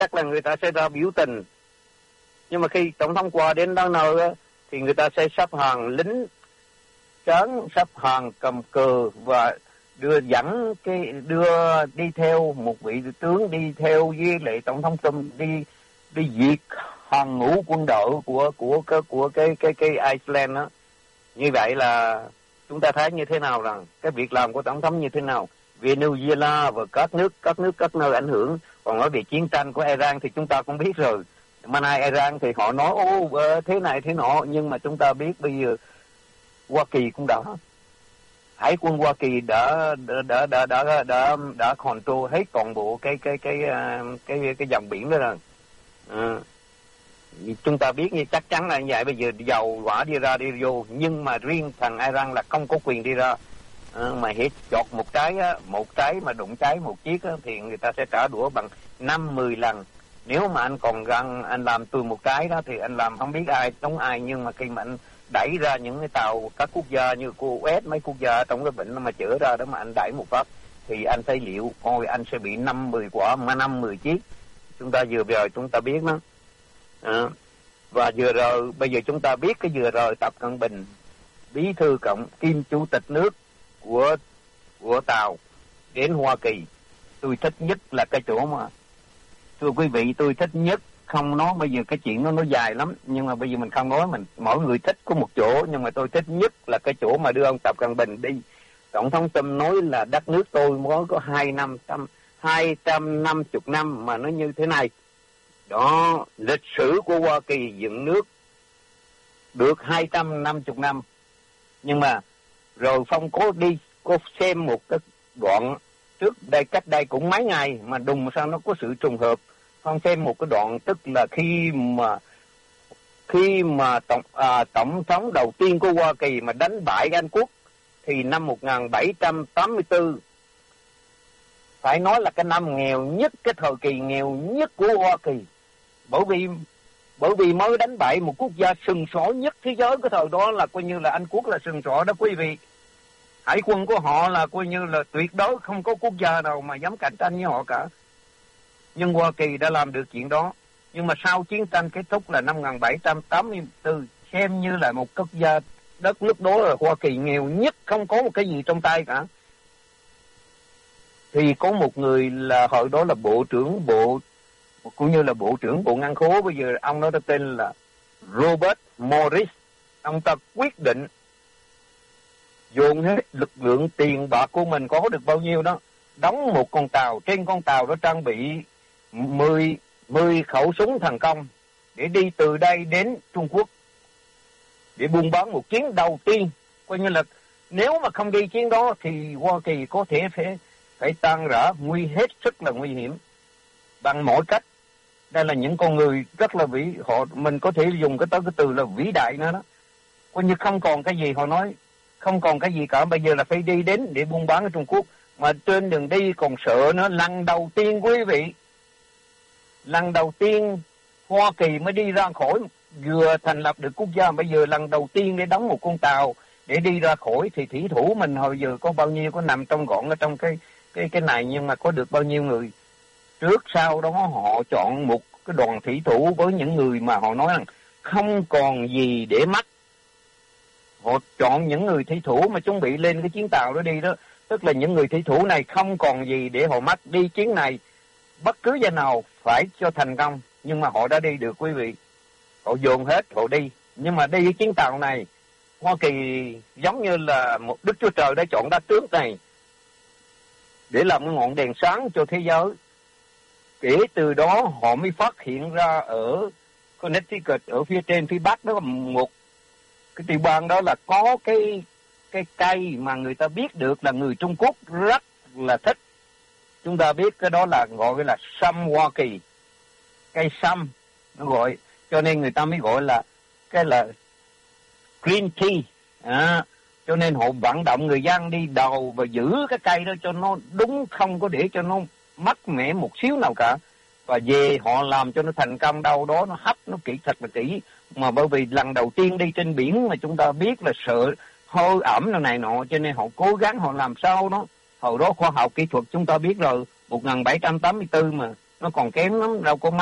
chắc là người ta sẽ ra biểu tình. Nhưng mà khi tổng thống qua đến đó nơi thì người ta sẽ sắp hàng lính trắng, sắp hàng cầm cờ và đưa đi theo một vị tướng, đi theo với lại tổng thống Trump đi diệt hàng ngũ quân đội của cái Iceland đó. Như vậy là chúng ta thấy như thế nào rằng cái việc làm của tổng thống như thế nào. Venezuela và các nơi ảnh hưởng. Còn nói về chiến tranh của Iran thì chúng ta cũng biết rồi. Mà nay Iran thì họ nói thế này thế nọ, nhưng mà chúng ta biết bây giờ Hoa Kỳ cũng đã, Hải quân Hoa Kỳ đã control hết toàn bộ cái dòng biển đó rồi. Chúng ta biết như chắc chắn là như vậy. Bây giờ dầu hỏa đi vô, nhưng mà riêng thằng Iran là không có quyền đi ra. Mà hết chọt một trái mà đụng cháy một chiếc thì người ta sẽ trả đũa bằng 5-10 lần. Nếu mà anh còn anh làm từ một trái đó thì anh làm không biết ai chống ai. Nhưng mà khi mà anh đẩy ra những cái tàu các quốc gia như US, mấy quốc gia trong cái vịnh mà chở ra đó, mà anh đẩy một phát thì anh thấy liệu anh sẽ bị 5-10 quả, mà 5-10 chiếc. Chúng ta vừa rồi chúng ta biết đó. Và vừa rồi bây giờ chúng ta biết cái vừa rồi Tập Cận Bình, bí thư cộng kiêm chủ tịch nước của Tàu đến Hoa Kỳ. Tôi thích nhất là cái chỗ mà, thưa quý vị, tôi thích nhất, không nói bây giờ cái chuyện nó dài lắm, nhưng mà bây giờ mình không nói, mỗi người thích có một chỗ, nhưng mà tôi thích nhất là cái chỗ mà đưa ông Tập Cận Bình đi. Tổng thống Trump nói là đất nước tôi mới có 250 năm mà nó như thế này. Đó, lịch sử của Hoa Kỳ dựng nước được 250 năm. Nhưng mà rồi Phong có xem một cái đoạn cách đây cũng mấy ngày mà đùng sao nó có sự trùng hợp. Phong xem một cái đoạn, tức là khi mà tổng thống đầu tiên của Hoa Kỳ mà đánh bại Anh Quốc thì năm 1784, phải nói là cái năm nghèo nhất, cái thời kỳ nghèo nhất của Hoa Kỳ. Bởi vì mới đánh bại một quốc gia sừng sỏ nhất thế giới cái thời đó, là coi như là Anh Quốc là sừng sỏ đó quý vị. Hải quân của họ là coi như là tuyệt đối, không có quốc gia nào mà dám cạnh tranh với họ cả. Nhưng Hoa Kỳ đã làm được chuyện đó. Nhưng mà sau chiến tranh kết thúc là năm 1784, xem như là một quốc gia, đất nước đó là Hoa Kỳ nghèo nhất, không có một cái gì trong tay cả. Thì có một người là hồi đó là cũng như là bộ trưởng bộ ngân khố, bây giờ ông đó tên là Robert Morris. Ông ta quyết định dồn hết lực lượng tiền bạc của mình có được bao nhiêu đó, đóng một con tàu, trên con tàu đó trang bị 10 khẩu súng thần công để đi từ đây đến Trung Quốc để buôn bán một chuyến đầu tiên. Coi như là nếu mà không đi chuyến đó thì Hoa Kỳ có thể phải tan rã, hết sức là nguy hiểm bằng mọi cách. Đây là những con người rất là mình có thể dùng cái từ là vĩ đại nữa đó. Coi như không còn cái gì, họ nói không còn cái gì cả, bây giờ là phải đi đến để buôn bán ở Trung Quốc. Mà trên đường đi còn sợ nữa. Lần đầu tiên quý vị, lần đầu tiên Hoa Kỳ mới đi ra khỏi, vừa thành lập được quốc gia, bây giờ lần đầu tiên để đóng một con tàu để đi ra khỏi, thì thủy thủ mình hồi giờ có bao nhiêu, có nằm trong gọn ở trong cái này, nhưng mà có được bao nhiêu người. Trước sau đó họ chọn một cái đoàn thủy thủ với những người mà họ nói rằng không còn gì để mất. Họ chọn những người thủy thủ mà chuẩn bị lên cái chuyến tàu đó đi đó, tức là những người thủy thủ này không còn gì để họ mất. Đi chuyến này bất cứ giờ nào phải cho thành công, nhưng mà họ đã đi được quý vị. Họ dồn hết, họ đi. Nhưng mà đi cái chuyến tàu này, Hoa Kỳ giống như là một Đức Chúa Trời đã chọn đất nước này để làm cái ngọn đèn sáng cho thế giới. Kể từ đó họ mới phát hiện ra ở Connecticut, ở phía trên phía bắc đó, một cái tiểu bang đó là có cái cây mà người ta biết được là người Trung Quốc rất là thích. Chúng ta biết cái đó là gọi là sâm Hoa Kỳ, cây sâm nó gọi, cho nên người ta mới gọi là cái là green tea. Cho nên họ vận động người dân đi đầu và giữ cái cây đó cho nó đúng, không có để cho nó mất mẻ một xíu nào cả. Và về họ làm cho nó thành công đâu đó, nó hấp nó kỹ, thật là kỹ. Mà bởi vì lần đầu tiên đi trên biển mà chúng ta biết là sợ hơi ẩm này nọ, cho nên họ cố gắng họ làm sao đó. Hồi đó khoa học kỹ thuật chúng ta biết rồi, 1784 mà nó còn kém lắm, đâu có